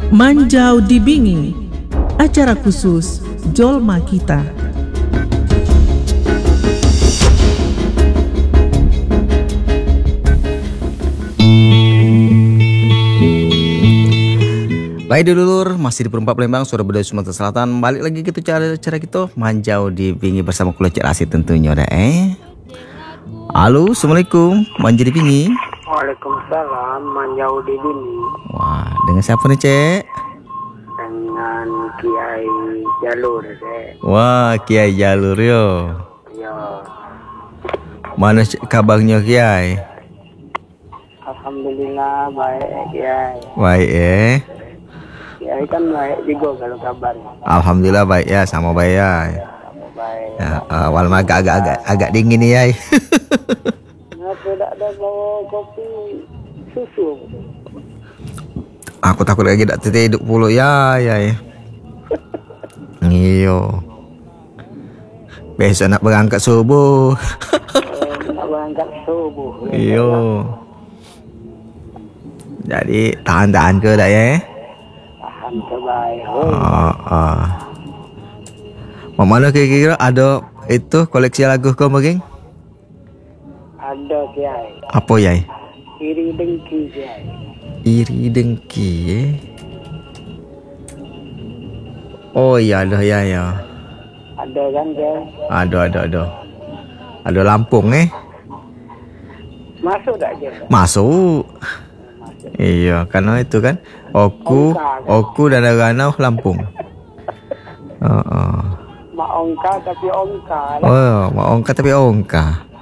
Manjau di Bingi, acara khusus Jolma Kita. Baik dulur, masih di Perempat Palembang, Surabaya, Sumatera Selatan. Balik lagi gitu cara kita Manjau di Bingi bersama Kulo Cik Rasid tentunya dah. Halo, Assalamualaikum, Manjau di Bingi. Waalaikumsalam, Manjau di Bingi. Wah, dengan siapa nih Cek? Dengan Kiai Jalur, Cek. Wah, Kiai Jalur yo. Ya, Mana kabarnya Kiai? alhamdulillah baik, Kiai. Baik Kiai kan baik juga kalau kabarnya. Alhamdulillah baik ya, sama baik ya. Sama baik. Ya, walaupun agak dingin nih ya. Kenapa tidak ada bawa kopi susu? Aku takut lagi tak hidup puluh ya. Iyo. Besok nak berangkat subuh. Nak berangkat subuh. Iyo. Jadi tahan ke dah ya. Tahan kebaik. Mana kira-kira ada itu koleksi lagu kau mungkin? Ada, Kiai. Apa ya? Iri dengki, Kiai. Iri dengki Oh iya ada ya. Ada kan, Kiai? Ada Lampung Masuk tak, Kiai? Masuk. Iya, karena itu kan Oku dan Ranau Lampung. Mak ongka tapi ongka. Mak ongka tapi ongka.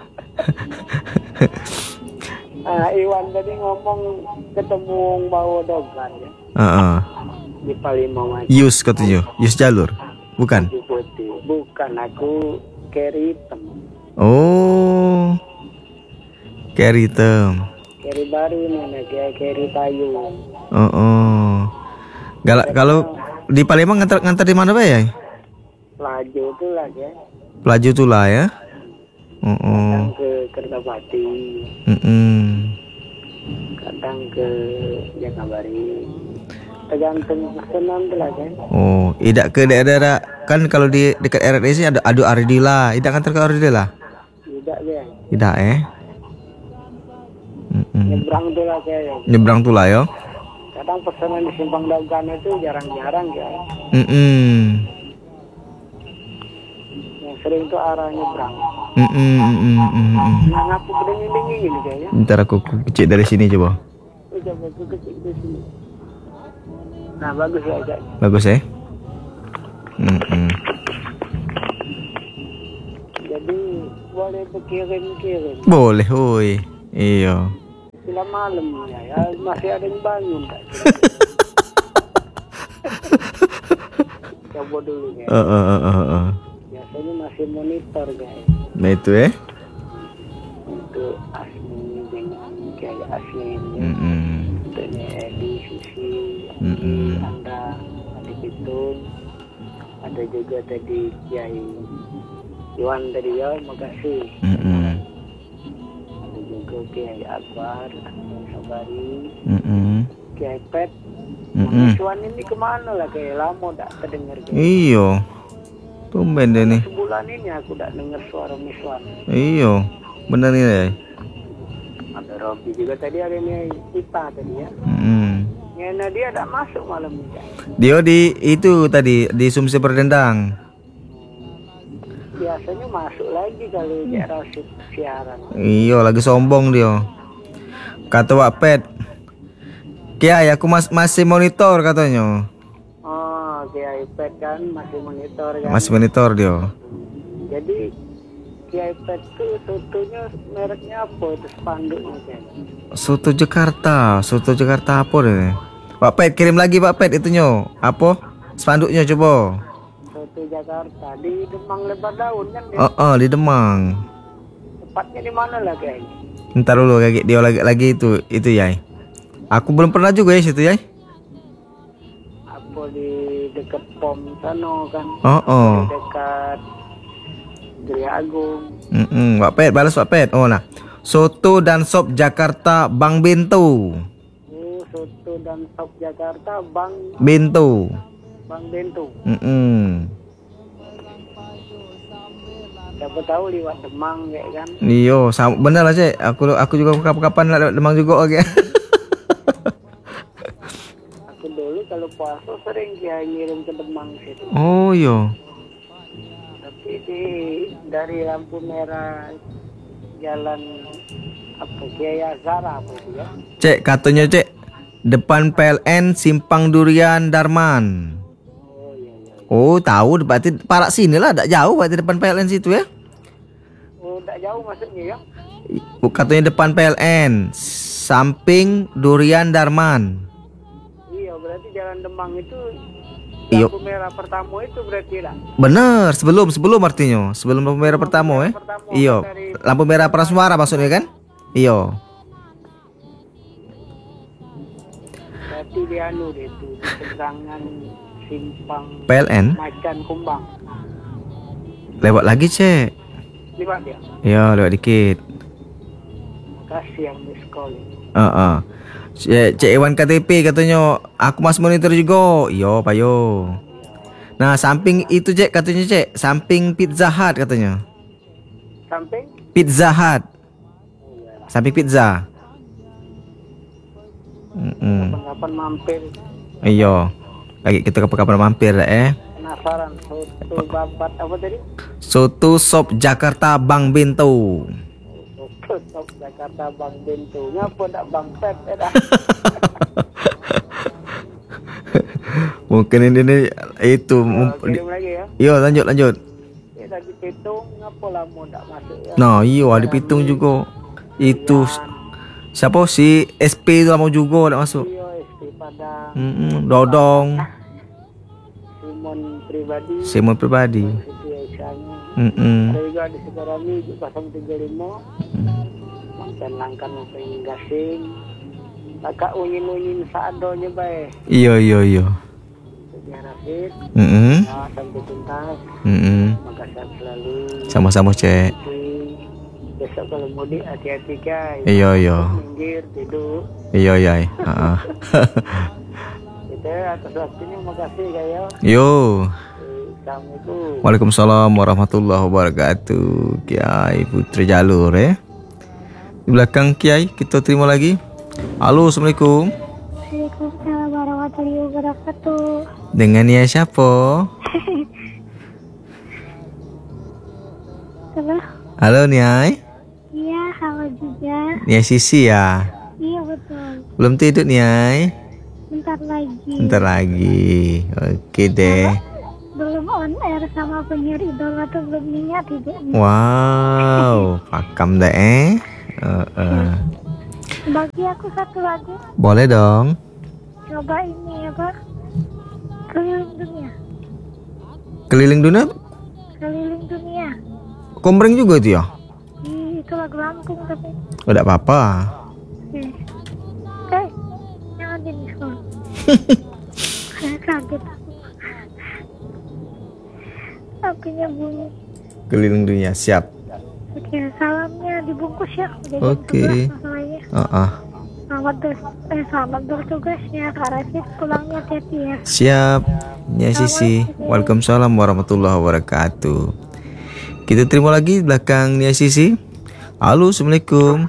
Iwan tadi ngomong ketemu bawa dogan ya. Di Palimau aja. Yus katanya, Yus Jalur. Bukan? Putih. Bukan, aku carry hitam. Oh. Carry hitam. Carry baru nih, carry payung. Kalau di Palembang ngantar di mana Pak ya? Laju itu lah ya. Pelaju tuh lah ya. Kadang ke Kertapati. Kadang ke Jakabari. Tergantung pesanan tuh lah kan. Oh, tidak ke daerah kan kalau di dekat RRC ada Adu Aridila. Tidak ngantar ke Aridila? Tidak ya. Tidak Nyebrang tuh lah kayak. Nyebrang tuh lah ya. Kadang pesanan di Simpang Dagan itu jarang-jarang ya. Yang sering tuh arah nyebrang. Nah, ngapu dingin gini kayaknya. Ntar aku kecil dari sini coba. Coba aku kecil dari sini. Nah, bagus ya, Cak. Bagus ya. Jadi boleh berkirim-kirim. Boleh, woi. Iya. Bila malam ya, masih ada yang bangun Kak. Coba dulu ya. Biasanya masih monitor guys. Nah itu Untuk Asmi dengan kayak Asmi untuk Edi, Susi, Anda, Adik Pitung. Ada juga tadi Kiai Iwan tadi ya, makasih. Ada juga Kiai Akbar, Sabari, Kiai Pet. Miswan ini kemana lah, kayak lama tak terdengar. Iyo. Tumben deh nih. Sebulan ini aku tak dengar suara Miswan. Iyo. Bener nih ya. Ada Robi juga tadi, ada nih kita tadi ya. Ngena dia tak masuk malam ini. Dia di itu tadi di Sumsi Berdendang. Biasanya masuk lagi kalau Cik Rasid siaran. Iya, lagi sombong dia. Kata Wak Pet, Kiai aku masih monitor katanya. Oh, Kiai Pet kan masih monitor kan. Masih monitor dia. Jadi Kiai Pet itu sotonya mereknya apa itu spanduknya kan? Soto Jakarta apa deh? Pak Pet kirim lagi Pak Pet itunya. Apa? Spanduknya coba. Soto Jakarta di Demang Lebar Daun kan dia. Di Demang. Tepatnya di mana lah kayaknya? Ntar dulu dia lagi itu Yai. Aku belum pernah juga ya situ Yai. Apa di dekat POM sana kan? Di dekat Gria Agung. Pak Pet balas Pak Pet. Oh nah. Soto dan sop Jakarta Bang Bento. soto dan sop Jakarta Bang Bento. Bento. Siapa tahu lewat Demang kayak kan. Iyo, bener lah cek. Aku juga kapan-kapan lewat Demang juga oke. Aku dulu kalau puasa sering dia ngirim ke Demang situ. Oh iya. Tapi dari lampu merah jalan apa Kiai Azhar apa itu ya? Cek katanya cek depan PLN Simpang Durian Darman. Oh iya. Oh tahu berarti parak sini lah, tak jauh berarti depan PLN situ ya? Oh tak jauh maksudnya ya? Katanya depan PLN, samping Durian Darman. Iya berarti jalan Demang itu Iyo. lampu merah pertama itu berarti lah. Bener, sebelum artinya, sebelum lampu merah pertama ya. Iyo, lampu merah prasmanan maksudnya kan? Iyo. Berarti di anu itu di seberangan simpang PLN Macan Kumbang. lewat lagi cek. Lewat dia. Iya, lewat dikit. Makasih yang miss call. Cek Iwan KTP katanya aku mas monitor juga. Yo payo. Nah samping itu cek katanya cek, samping Pizza Hut katanya. Samping? Pizza Hut. Samping pizza. Kapan-kapan mampir. Iya. Lagi kita kapan-kapan mampir Penasaran soto babat apa tadi? Soto sop Jakarta Bang Bento. Soto sop Jakarta Bang Bento. Ngapa tak Bang Pep dah? Mungkin ini itu. Kirim lagi ya. Iya lanjut. Dah dipitung ngapa lama tak masuk ya? Nah iya ada pitung juga. Itu siapa si SP itu mau juga tak masuk. Iya SP Padang. Dodong. Simon pribadi. Siti Aisyahnya. Ada juga di Sekarami 035. Mantan langkan pengen gasing. Kakak unyin seadonya baik. Iya. Sedia Rafid. Sampai tuntas. Makasih selalu. Sama-sama cek. Besok kalau mudik hati-hati guys. Iya. Minggir tidur. Iya. Kita atas waktunya makasih ya. Yo. Assalamualaikum. Waalaikumsalam warahmatullahi wabarakatuh. Kiai Putri Jalur Di belakang Kiai kita terima lagi. Halo, assalamualaikum. Waalaikumsalam warahmatullahi wabarakatuh. Dengan ya siapa? Halo. Halo Niai. Iya, halo juga. Niai Sisi ya. Iya betul. Belum tidur Niai? Bentar lagi. Oke deh. Belum on air sama penyiar idola tuh belum niat tidurnya. Wow, pakam deh. Bagi aku satu lagu. Boleh dong. Coba ini apa? Keliling dunia. Keliling dunia? Keliling dunia. Kombreng juga itu ya? Itu lagu Lampung tapi. Udah apa-apa. Jangan diskon. Saya kaget aku. Apinya bunyi. Keliling dunia siap. Oke, salamnya dibungkus ya. Oke. Selamat bertugas ya Kak Rafid. Pulangnya hati-hati ya. Siap. Ya Sisi. Waalaikumsalam warahmatullahi wabarakatuh. Kita terima lagi belakang Nia Sisi. Halo, assalamualaikum.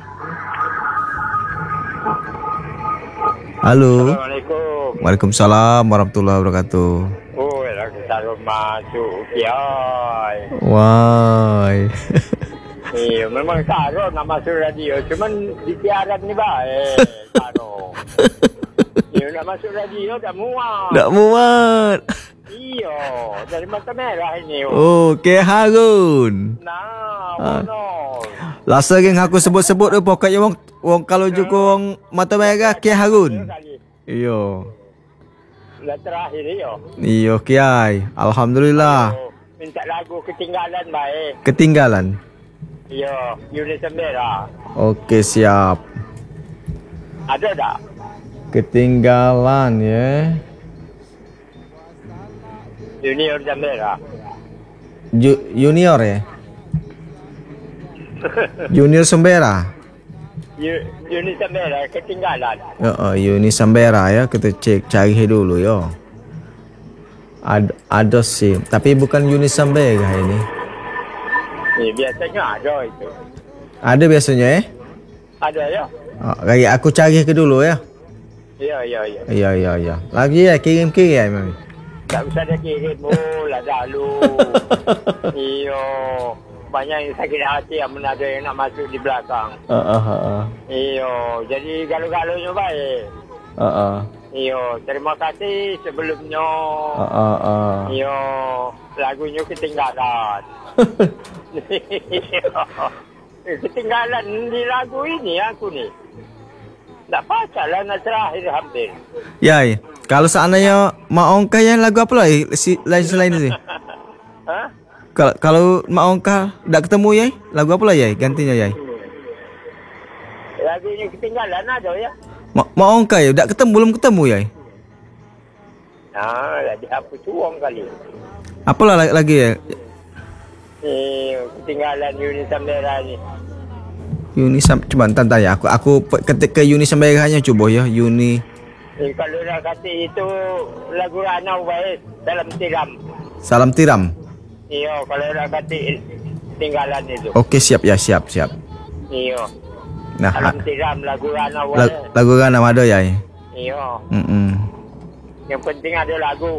Halo. Assalamualaikum. Waalaikumsalam warahmatullahi wabarakatuh. Oh, lagi taruh masuk kiai. Wah. Iya, memang taruh nak masuk radio. Cuman di siaran ni baik taruh. Iya, nak masuk radio tak muat. Tak muat. Iya, dari mata merah ini. Oh, ke Harun. Nah, bonus. Lasa geng aku sebut-sebut tu pokoknya wong kalau juga wong mata merah ke Harun. Iyo. Dah terakhir iyo. Iyo Kiai. Alhamdulillah. Minta lagu ketinggalan baik. Ketinggalan. Iya, Unison Merah. Oke, siap. Ada tak? Ketinggalan ya. Junior Merah. Junior ya. Junior Sembera. Unit Sambera ketinggalan. Uni Sambera ya, kita cari dulu ya. Ada sih, tapi bukan Uni Sambera ini. Biasanya ada itu. Ada biasanya Ada ya? Kayak aku cari ke dulu ya. Ya. Lagi ya, kirim Mami. Tak usah dah kirim. Lah dahulu. Iyo. Banyak yang sakit hati yang ada yang nak masuk di belakang. Iyo. Jadi galau-galaunya baik. Iyo. Terima kasih sebelumnya. Iyo. Lagunya ketinggalan. Ketinggalan di lagu ini aku ni. Tak pasal lah nak terakhir hampir. Yai, kalau seandainya Mak Ongkar yang lagu apa lah lain selain itu? Ha? Kalau Mak Ongkar tak ketemu Yai, lagu apa lah Yai gantinya Yai? Lagunya ketinggalan ada ya. Mak Ongkar ya, tak ketemu, belum ketemu Yai. Lagi apa tuang kali. Apalah lagi ya? Ketinggalan Unit Sambera ni. Uni cuba tanya aku ketik ke Uni Samberanya cuba ya Uni. Kalau nak kata itu lagu Ranau baik dalam tiram. Salam tiram. Iyo, kalau nak kata tinggalan itu. Okey, siap ya, siap. Iyo. Nah, dalam tiram lagu Ranau baik. lagu Ranau ada ya. Iyo. Yang penting ada lagu.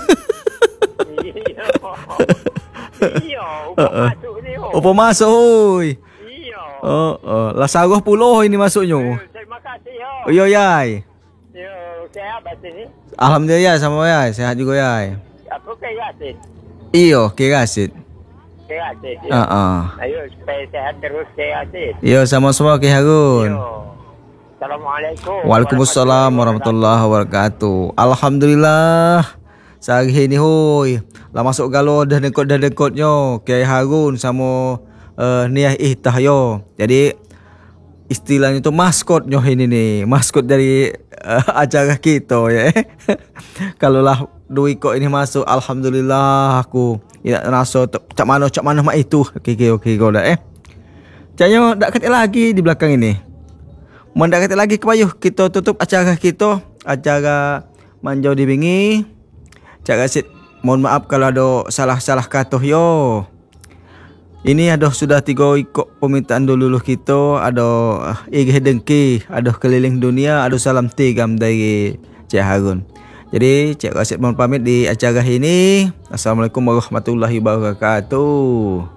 Iyo, upah masuk ni. Apa masuk oi? Iyo. Lah 10 ini masuknya. Terima kasih yo. Yo Yai. Yo, sehat batin ni. Alhamdulillah sama Yai, sehat juga Yai. Apa kirasin? Iyo, kirasit. Kirasin. Ayo supaya sehat terus kirasin. Yo sama-sama Ki Harun. Assalamualaikum. Waalaikumsalam warahmatullahi wabarakatuh. Alhamdulillah. Sehari ni hoi. Lah masuk galau dah dekotnya Kiai Harun sama Niah Ihtah yo. Jadi istilahnya tu maskotnya ini nih, maskot dari acara kita ya. Kalau lah dua ikut ini masuk, alhamdulillah aku tidak rasa cak mana mak itu. Okey kau dah Caknya tak kata lagi di belakang ini. Mendak kata lagi kepayuh kita tutup acara kita, acara Manjau di Bingi. Cak Rasid, mohon maaf kalau ada salah-salah kata yo. Ini ada sudah 3 ikut permintaan dulu kita. Ada Igih Dengki, ada keliling dunia, ada salam tigam dari Cik Harun. Jadi Cik Rasid mohon pamit di acara ini. Assalamualaikum warahmatullahi wabarakatuh.